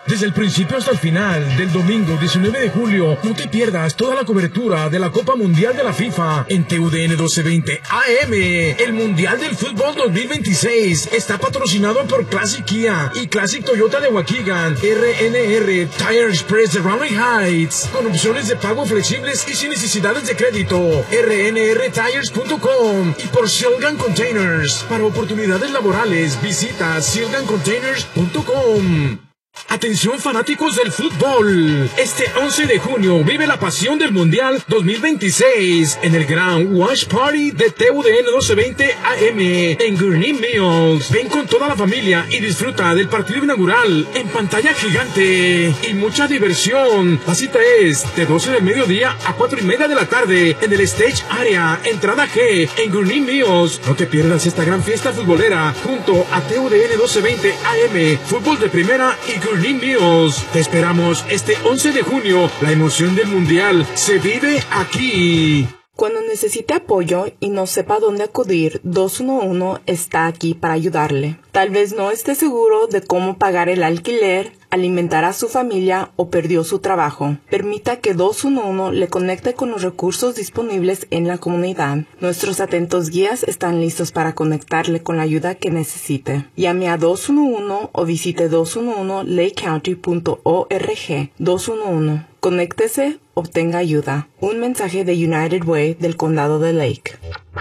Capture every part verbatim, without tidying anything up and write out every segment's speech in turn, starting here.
Desde el principio hasta el final del domingo diecinueve de julio, no te pierdas toda la cobertura de la Copa Mundial de la FIFA en T U D N doce veinte A M. El Mundial del Fútbol dos mil veintiséis está patrocinado por Classic Kia y Classic Toyota de Waukegan, R N R Tire Express de Raleigh Heights, con opciones de pago flexibles y sin necesidades de crédito, R N R tires punto com, y por Silgan Containers. Para oportunidades laborales, visita silgan containers punto com. Atención fanáticos del fútbol, este once de junio vive la pasión del Mundial dos mil veintiséis en el gran Watch Party de T U D N doce veinte A M en Gurnee Mills. Ven con toda la familia y disfruta del partido inaugural en pantalla gigante y mucha diversión. La cita es de doce del mediodía a cuatro y media de la tarde en el Stage Area, entrada G, en Gurnee Mills. No te pierdas esta gran fiesta futbolera junto a T U D N doce veinte A M, fútbol de primera y Gurnee Mills. Te esperamos este once de junio. La emoción del Mundial se vive aquí. Cuando necesite apoyo y no sepa dónde acudir, dos uno uno está aquí para ayudarle. Tal vez no esté seguro de cómo pagar el alquiler, alimentar a su familia o perdió su trabajo. Permita que dos uno uno le conecte con los recursos disponibles en la comunidad. Nuestros atentos guías están listos para conectarle con la ayuda que necesite. Llame a dos uno uno o visite dos uno uno lake county punto org. dos uno uno. Conéctese, obtenga ayuda. Un mensaje de United Way del Condado de Lake.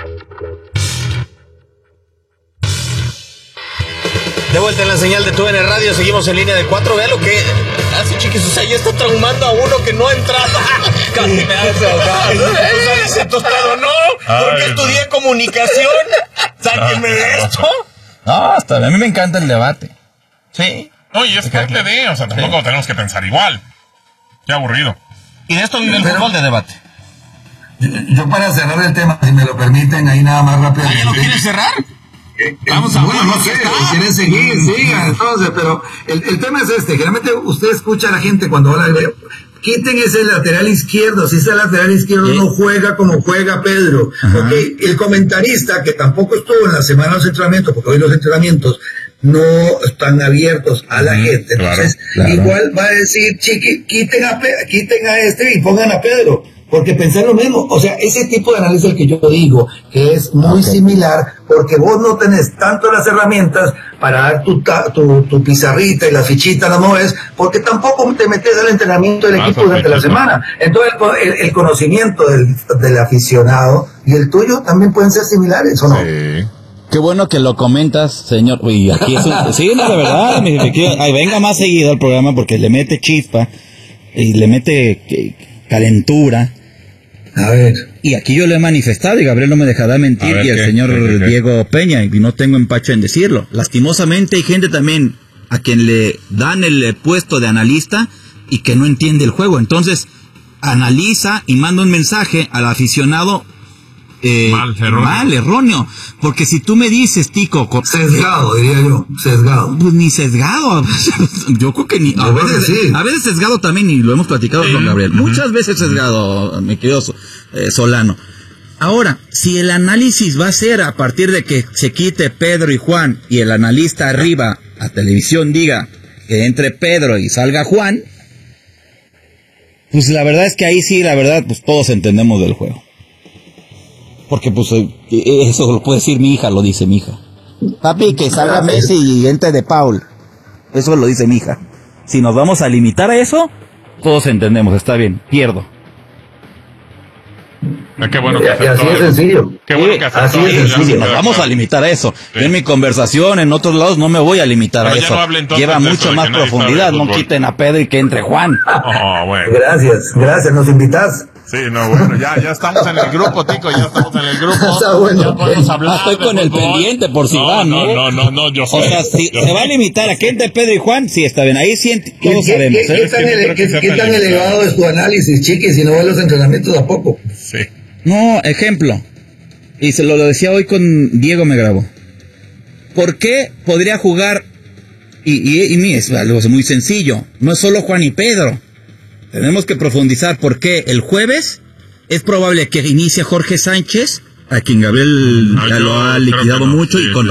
De vuelta en la señal de T U D N Radio, seguimos en línea de cuatro. Vea lo que hace, chiquis, o sea, ya está traumando a uno que no ha entrado. Casi me hace ahogar. Ese tostado no, porque estudié comunicación. Sáquenme de esto. No, hasta a mí me encanta el debate. Sí. Oye, es parte de, o sea, tampoco sí. Tenemos que pensar igual. Qué aburrido. Y de esto vive el fútbol de debate. Yo, yo para cerrar el tema, si me lo permiten, ahí nada más rápidamente. ¿Ya lo quieres cerrar? Eh, Vamos a bueno, no sé, si quieren seguir, sigan, entonces, pero el, el tema es este, generalmente usted escucha a la gente cuando habla de, quiten ese lateral izquierdo, si ese lateral izquierdo ¿Sí? no juega como juega Pedro, okay, el comentarista que tampoco estuvo en la semana de los entrenamientos, porque hoy los entrenamientos no están abiertos a la gente, entonces claro, claro. igual va a decir, chiqui, quiten a, quiten a este y pongan a Pedro, porque pensar lo mismo, o sea, ese tipo de análisis el que yo digo, que es muy okay. similar, porque vos no tenés tanto las herramientas para dar tu, tu, tu pizarrita y la fichita la mueves, porque tampoco te metes al entrenamiento del equipo ah, durante la semana. Entonces el, el conocimiento del, del aficionado y el tuyo también pueden ser similares, ¿o no? Sí. Qué bueno que lo comentas, señor. Uy, aquí es un... Sí, no, de verdad. Me, me quiero... Ay, venga más seguido al programa porque le mete chispa y le mete calentura. A ver. Y aquí yo lo he manifestado y Gabriel no me dejará mentir ver, y el ¿qué? señor ¿Qué, qué? Diego Peña, y no tengo empacho en decirlo. Lastimosamente hay gente también a quien le dan el puesto de analista y que no entiende el juego. Entonces, analiza y manda un mensaje al aficionado Eh, mal, erróneo. mal, erróneo, porque si tú me dices, Tico, sesgado, diría yo, sesgado, pues ni sesgado, yo creo que ni, a, a veces, sí. a veces sesgado también, y lo hemos platicado sí. con Gabriel, uh-huh. muchas veces sesgado, mi querido eh, Solano. Ahora, si el análisis va a ser a partir de que se quite Pedro y Juan, y el analista arriba a televisión diga que entre Pedro y salga Juan, pues la verdad es que ahí sí, la verdad, pues todos entendemos del juego. Porque pues eso lo puede decir mi hija, lo dice mi hija. Papi, que salga Messi y entre de Paul. Eso lo dice mi hija. Si nos vamos a limitar a eso, todos entendemos, está bien, pierdo. Ah, qué bueno que y así es sencillo. Qué bueno que así es sencillo. Si nos vamos a limitar a eso. Sí. Yo en mi conversación, en otros lados, no me voy a limitar Pero a eso. No Lleva mucho más profundidad, no quiten a Pedro y que entre Juan. Oh, bueno. Gracias, gracias, ¿nos invitas? Sí, no, bueno, ya, ya estamos en el grupo, Tico, ya estamos en el grupo. Está bueno. Ya podemos hablar. Estoy con el fútbol. pendiente por si no, van, ¿no? No, no, no, yo sé. O sea, si se va a limitar a que entre Pedro y Juan, sí, está bien, ahí sí, todos ¿Qué, sabemos. ¿Qué, ¿eh? qué tan, ele, ¿qué, ¿qué tan elevado es tu análisis, chiqui, si no ves los entrenamientos a poco? Sí. No, ejemplo, y se lo, lo decía hoy con Diego, me grabó. ¿Por qué podría jugar? Y, y, y es algo muy sencillo, no es solo Juan y Pedro. Tenemos que profundizar por qué el jueves es probable que inicie Jorge Sánchez, a quien Gabriel no, ya lo ha liquidado no, mucho, sí, y con